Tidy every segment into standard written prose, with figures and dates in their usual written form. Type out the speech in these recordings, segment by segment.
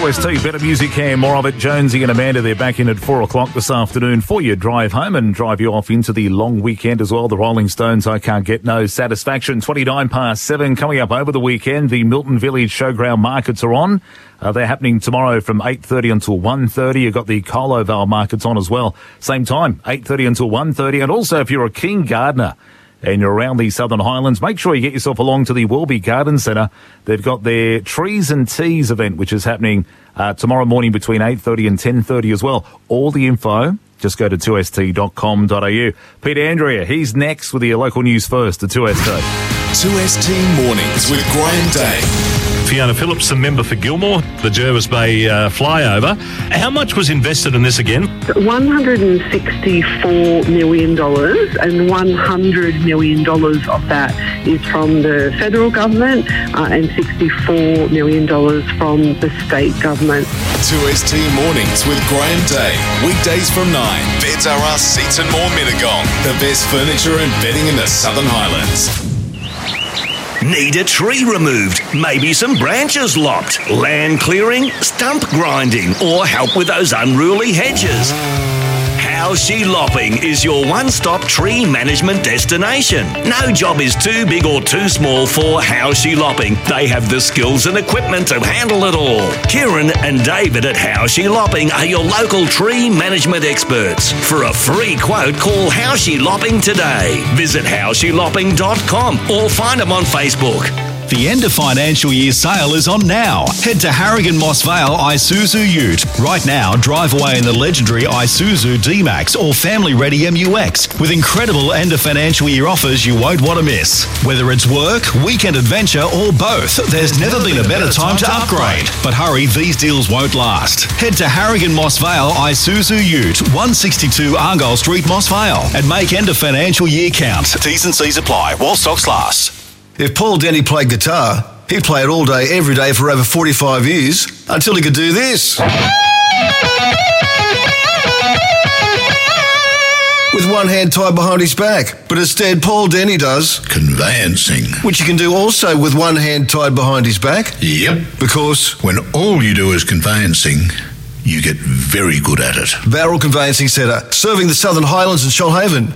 2ST, better music and more of it. Jonesy and Amanda, they're back in at 4 o'clock this afternoon for your drive home and drive you off into the long weekend as well. The Rolling Stones, I Can't Get No Satisfaction, 7:29 coming up over the weekend. The Milton Village Showground markets are on. They're happening tomorrow from 8:30 until 1:30. You've got the Coloval markets on as well. Same time, 8:30 until 1:30. And also, if you're a keen gardener and you're around the Southern Highlands, make sure you get yourself along to the Welby Garden Centre. They've got their Trees and Teas event, which is happening tomorrow morning between 8:30 and 10:30 as well. All the info, just go to 2st.com.au. Peter Andrea, he's next with your local news first at 2ST. 2ST Mornings with Graham Day. Fiona Phillips, the member for Gilmore, the Jervis Bay flyover. How much was invested in this again? $164 million, and $100 million of that is from the federal government and $64 million from the state government. 2ST Mornings with Graham Day. Weekdays from 9. Beds R Us, Seats and More Mittagong. The best furniture and bedding in the Southern Highlands. Need a tree removed, maybe some branches lopped, land clearing, stump grinding, or help with those unruly hedges? How's She Lopping is your one-stop tree management destination. No job is too big or too small for How's She Lopping. They have the skills and equipment to handle it all. Kieran and David at How's She Lopping are your local tree management experts. For a free quote, call How's She Lopping today. Visit howshelopping.com or find them on Facebook. The end of financial year sale is on now. Head to Harrigan Moss Vale Isuzu Ute. Right now, drive away in the legendary Isuzu D-Max or family-ready MUX with incredible end of financial year offers you won't want to miss. Whether it's work, weekend adventure or both, there's never been a better time to upgrade. But hurry, these deals won't last. Head to Harrigan Moss Vale Isuzu Ute, 162 Argyle Street, Moss Vale, and make end of financial year count. T's and C's apply while stocks last. If Paul Denny played guitar, he'd play it all day, every day for over 45 years, until he could do this. With one hand tied behind his back. But instead, Paul Denny does conveyancing, which you can do also with one hand tied behind his back. Yep. Because when all you do is conveyancing, you get very good at it. Bowral Conveyancing Centre, serving the Southern Highlands and Shoalhaven.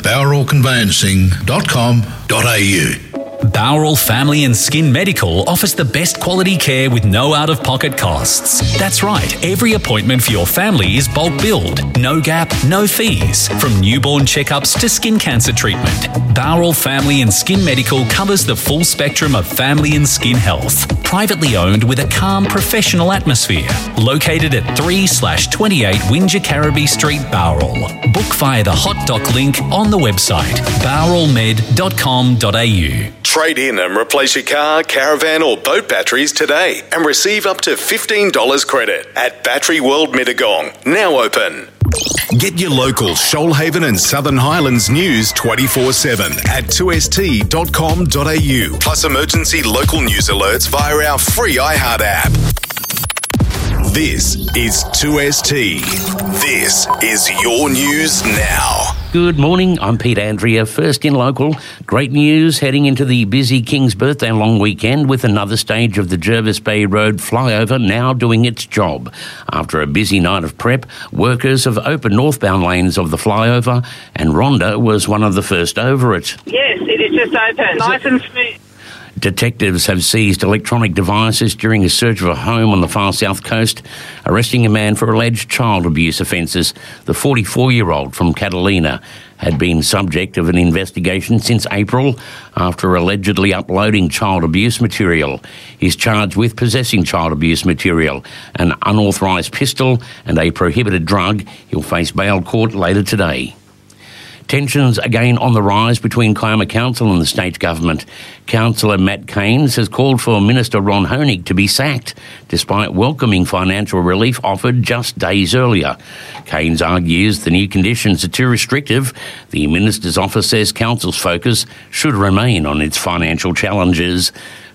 BowralConveyancing.com.au. Bowral Family and Skin Medical offers the best quality care with no out-of-pocket costs. That's right, every appointment for your family is bulk billed. No gap, no fees. From newborn checkups to skin cancer treatment, Bowral Family and Skin Medical covers the full spectrum of family and skin health. Privately owned with a calm, professional atmosphere. Located at 3/28 Windsor Carraby Street, Bowral. Book via the Hot Doc link on the website, bowralmed.com.au. Trade in and replace your car, caravan or boat batteries today and receive up to $15 credit at Battery World Mittagong. Now open. Get your local Shoalhaven and Southern Highlands news 24/7 at 2st.com.au. Plus emergency local news alerts via our free iHeart app. This is 2ST. This is your news now. Good morning, I'm Pete Andrea, first in local. Great news heading into the busy King's Birthday long weekend with another stage of the Jervis Bay Road flyover now doing its job. After a busy night of prep, workers have opened northbound lanes of the flyover and Rhonda was one of the first over it. Yes, it is just open. Nice and smooth. Detectives have seized electronic devices during a search of a home on the far south coast, arresting a man for alleged child abuse offences. The 44-year-old from Catalina had been subject of an investigation since April after allegedly uploading child abuse material. He's charged with possessing child abuse material, an unauthorised pistol and a prohibited drug. He'll face bail court later today. Tensions again on the rise between Kiama Council and the state government. Councillor Matt Keynes has called for Minister Ron Honig to be sacked, despite welcoming financial relief offered just days earlier. Keynes argues the new conditions are too restrictive. The Minister's office says Council's focus should remain on its financial challenges.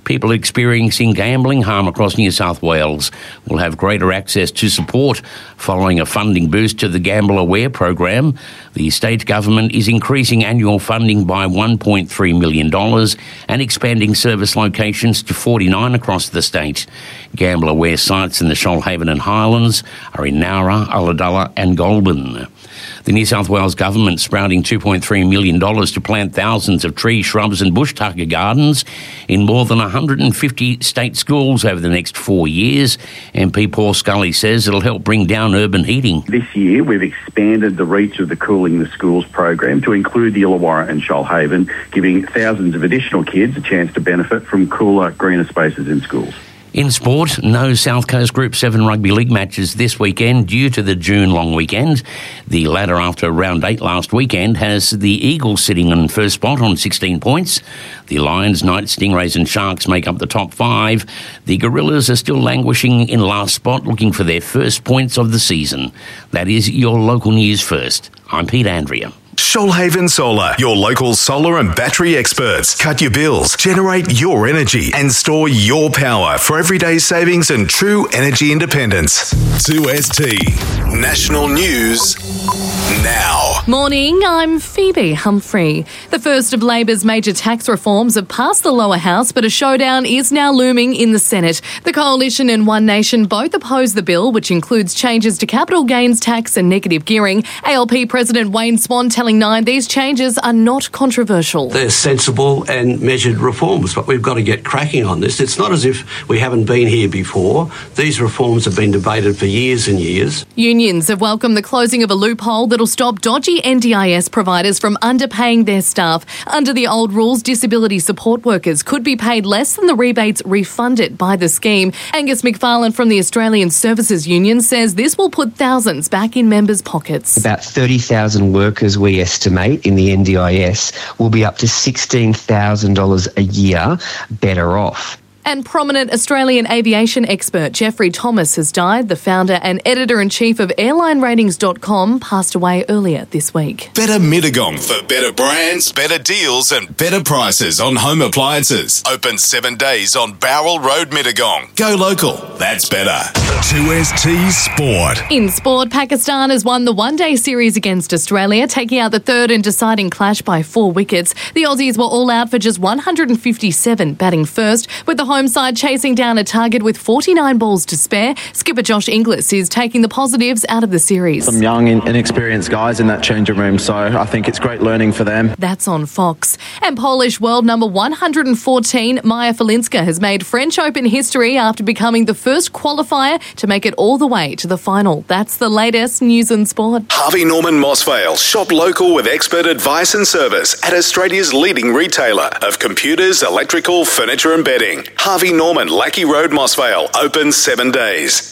People experiencing gambling harm across New South Wales will have greater access to support following a funding boost to the Gamble Aware program. The state government is increasing annual funding by $1.3 million and expanding service locations to 49 across the state. Gamble Aware sites in the Shoalhaven and Highlands are in Nowra, Ulladulla and Goulburn. The New South Wales government sprouting $2.3 million to plant thousands of trees, shrubs and bush tucker gardens in more than 150 state schools over the next 4 years. MP Paul Scully says it'll help bring down urban heating. This year we've expanded the reach of the Cooling the Schools program to include the Illawarra and Shoalhaven, giving thousands of additional kids a chance to benefit from cooler, greener spaces in schools. In sport, no South Coast Group 7 Rugby League matches this weekend due to the June long weekend. The latter, after round 8 last weekend, has the Eagles sitting in first spot on 16 points. The Lions, Knights, Stingrays and Sharks make up the top 5. The Gorillas are still languishing in last spot, looking for their first points of the season. That is your local news first. I'm Pete Andrea. Shoalhaven Solar, your local solar and battery experts. Cut your bills, generate your energy, and store your power for everyday savings and true energy independence. 2ST National News now. Morning, I'm Phoebe Humphrey. The first of Labor's major tax reforms have passed the lower house, but a showdown is now looming in the Senate. The Coalition and One Nation both oppose the bill, which includes changes to capital gains tax and negative gearing. ALP President Wayne Swan telling Nine these changes are not controversial. They're sensible and measured reforms, but we've got to get cracking on this. It's not as if we haven't been here before. These reforms have been debated for years and years. Unions have welcomed the closing of a loophole that'll stop dodgy NDIS providers from underpaying their staff. Under the old rules, disability support workers could be paid less than the rebates refunded by the scheme. Angus McFarlane from the Australian Services Union says this will put thousands back in members' pockets. About 30,000 workers we estimate in the NDIS will be up to $16,000 a year better off. And prominent Australian aviation expert Jeffrey Thomas has died. The founder and editor-in-chief of AirlineRatings.com passed away earlier this week. Better Mittagong for better brands, better deals and better prices on home appliances. Open 7 days on Bowral Road, Mittagong. Go local. That's better. 2ST Sport. In sport, Pakistan has won the one-day series against Australia, taking out the third and deciding clash by 4 wickets. The Aussies were all out for just 157, batting first, with the home side chasing down a target with 49 balls to spare. Skipper Josh Inglis is taking the positives out of the series. Some young, inexperienced guys in that changing room, so I think it's great learning for them. That's on Fox. And Polish world number 114, Maja Falinska, has made French Open history after becoming the first qualifier to make it all the way to the final. That's the latest news and sport. Harvey Norman Mossvale. Shop local with expert advice and service at Australia's leading retailer of computers, electrical, furniture and bedding. Harvey Norman, Lackey Road, Mossvale. Open 7 days.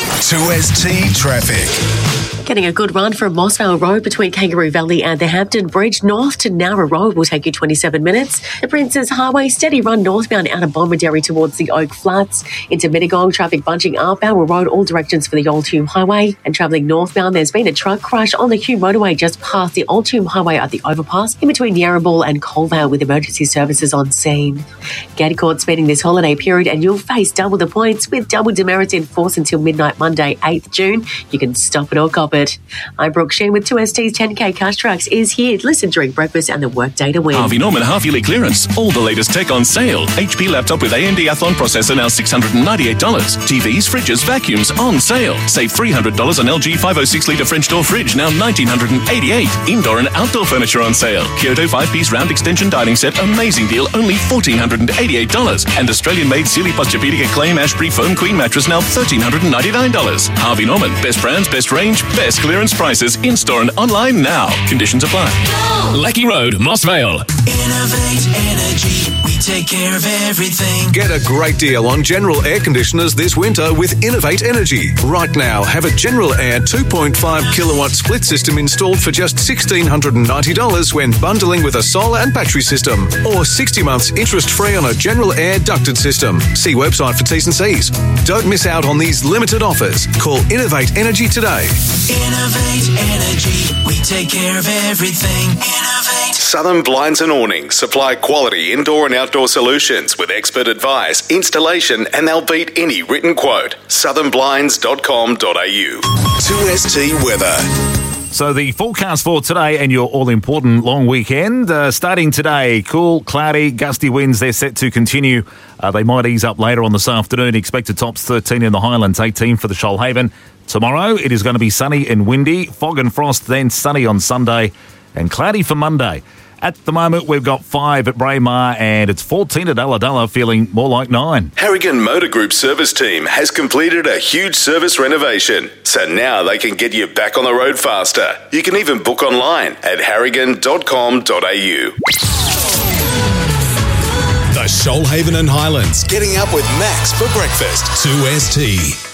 2ST Traffic. Getting a good run from Mossvale Road between Kangaroo Valley and the Hampton Bridge. North to Nowra Road will take you 27 minutes. The Princes Highway, steady run northbound out of Bomaderry towards the Oak Flats. Into Mittagong, traffic bunching up Bowral Road, all directions for the Old Hume Highway. And travelling northbound, there's been a truck crash on the Hume Motorway just past the Old Hume Highway at the overpass in between Yarraville and Colvale with emergency services on scene. Get caught speeding this holiday period and you'll face double the points with double demerits in force until midnight Monday, 8th June. You can stop it or cop it. I'm Brooke Sheen with 2ST's 10K Cash Trucks is here. Listen during breakfast and the workday to win. Harvey Norman half-yearly clearance. All the latest tech on sale. HP laptop with AMD Athlon processor now $698. TVs, fridges, vacuums on sale. Save $300 on LG 506-litre French door fridge now $1,988. Indoor and outdoor furniture on sale. Kyoto 5-piece round extension dining set, amazing deal, only $1,488. And Australian-made Sealy Posturepedic Acclaim Ashbury Foam Queen mattress now $1,399. Harvey Norman, best brands, best range, best clearance prices in-store and online now. Conditions apply. Lackey Road, Mossvale. Innovate Energy. We take care of everything. Get a great deal on General Air Conditioners this winter with Innovate Energy. Right now, have a General Air 2.5 kilowatt split system installed for just $1,690 when bundling with a solar and battery system. Or 60 months interest-free on a General Air ducted system. See website for T's and C's. Don't miss out on these limited offers. Call Innovate Energy today. Innovate Energy. We take care of everything. Innovate. Southern Blinds and Awnings supply quality indoor and outdoor solutions with expert advice, installation, and they'll beat any written quote. southernblinds.com.au. 2ST weather. So the forecast for today and your all-important long weekend, starting today, cool, cloudy, gusty winds, they're set to continue. They might ease up later on this afternoon. Expected tops 13 in the Highlands, 18 for the Shoalhaven. Tomorrow, it is going to be sunny and windy, fog and frost, then sunny on Sunday, and cloudy for Monday. At the moment, we've got 5 at Braemar and it's 14 at Ulladulla, feeling more like 9. Harrigan Motor Group service team has completed a huge service renovation, so now they can get you back on the road faster. You can even book online at harrigan.com.au. The Shoalhaven and Highlands, getting up with Max for breakfast. 2ST.